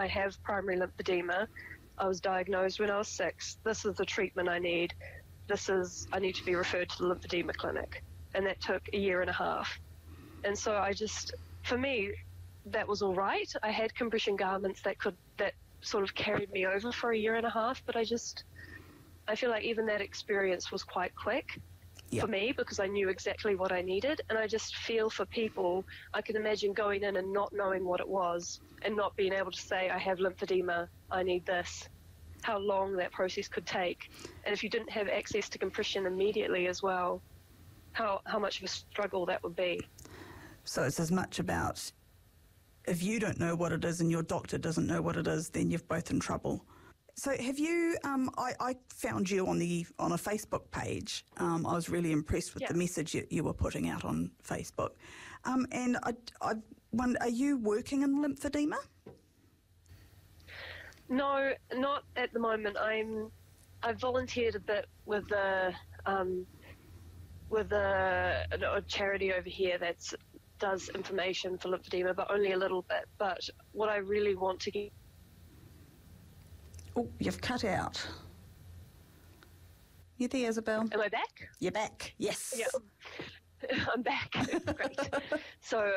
I have primary lymphedema. I was diagnosed when I was 6. This is the treatment I need. I need to be referred to the lymphedema clinic. And that took a year and a half. And so for me, that was all right. I had compression garments that sort of carried me over for a year and a half, but I feel like even that experience was quite quick for me, because I knew exactly what I needed. And I just feel for people, I can imagine going in and not knowing what it was and not being able to say, I have lymphedema, I need this, how long that process could take. And if you didn't have access to compression immediately as well, how much of a struggle that would be. So it's as much about, if you don't know what it is and your doctor doesn't know what it is, then you're both in trouble. So have you, I found you on a Facebook page. I was really impressed with the message you were putting out on Facebook. And I wonder, are you working in lymphedema? No, not at the moment. I volunteered a bit with a charity over here that does information for lymphedema, but only a little bit. But what I really want to get... Oh, you've cut out. You there, Isabel? Am I back? You're back, yes. Yeah, I'm back. Great. So,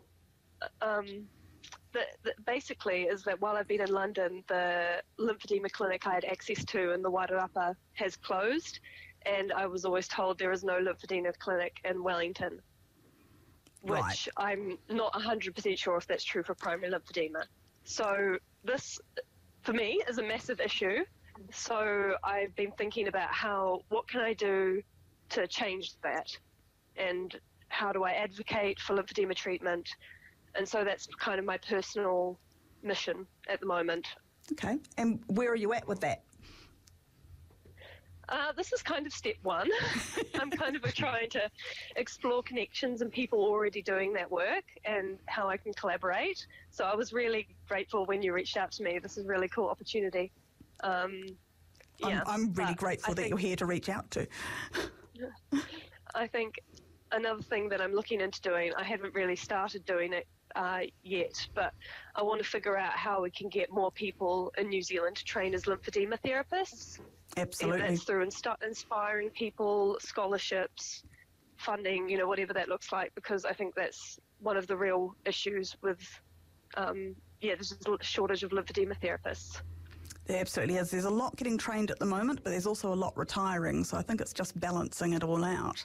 basically is that while I've been in London, the lymphedema clinic I had access to in the Wairarapa has closed, and I was always told there is no lymphedema clinic in Wellington, which I'm not 100% sure if that's true for primary lymphedema. So this, for me, is a massive issue. So I've been thinking about what can I do to change that, and how do I advocate for lymphedema treatment. And so that's kind of my personal mission at the moment. Okay. And where are you at with that? This is kind of step one. I'm kind of trying to explore connections and people already doing that work and how I can collaborate. So I was really grateful when you reached out to me. This is a really cool opportunity. I'm really grateful that you're here to reach out to. I think another thing that I'm looking into doing, I haven't really started doing it yet, but I want to figure out how we can get more people in New Zealand to train as lymphedema therapists. Absolutely. And that's through inspiring people, scholarships, funding, whatever that looks like, because I think that's one of the real issues with, there's a shortage of lymphedema therapists. There absolutely is. There's a lot getting trained at the moment, but there's also a lot retiring, so I think it's just balancing it all out.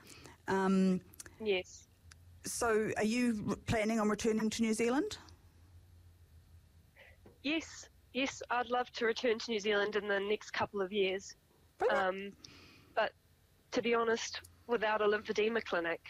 Yes. So are you planning on returning to New Zealand? Yes, I'd love to return to New Zealand in the next couple of years. But to be honest, without a lymphedema clinic,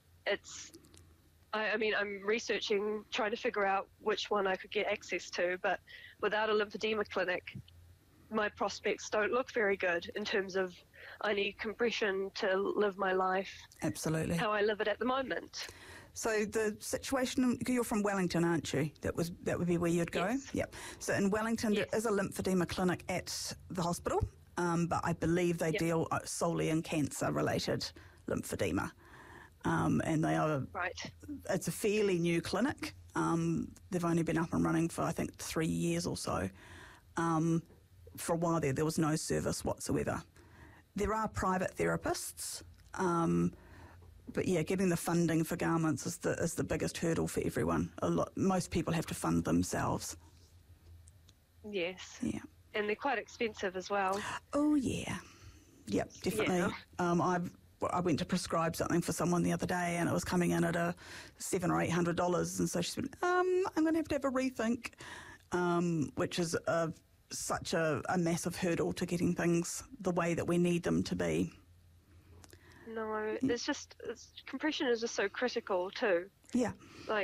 I'm researching, trying to figure out which one I could get access to, but without a lymphedema clinic, my prospects don't look very good in terms of I need compression to live my life. Absolutely. How I live it at the moment. So the situation, you're from Wellington, aren't you? That would be where you'd go? Yes. Yep. So in Wellington, there is a lymphedema clinic at the hospital, but I believe they deal solely in cancer-related lymphedema. And they are... Right. It's a fairly new clinic. They've only been up and running for, I think, 3 years or so. For a while there was no service whatsoever. There are private therapists, but getting the funding for garments is the biggest hurdle for everyone. Most people have to fund themselves. Yes. Yeah. And they're quite expensive as well. Oh yeah. Yep, definitely. Yeah. I went to prescribe something for someone the other day, and it was coming in at $700 or $800, and so she said, "I'm going to have a rethink," which is such a massive hurdle to getting things the way that we need them to be. No, compression is just so critical too. Yeah.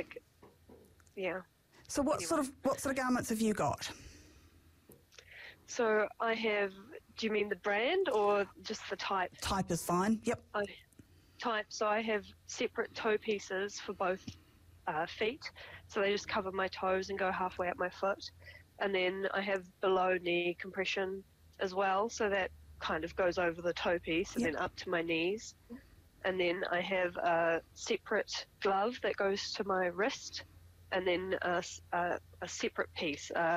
So what sort of garments have you got? So I have, do you mean the brand or just the type? Type is fine, yep. Type, so I have separate toe pieces for both feet. So they just cover my toes and go halfway up my foot. And then I have below knee compression as well, so that kind of goes over the toe piece and then up to my knees. And then I have a separate glove that goes to my wrist, and then a separate piece,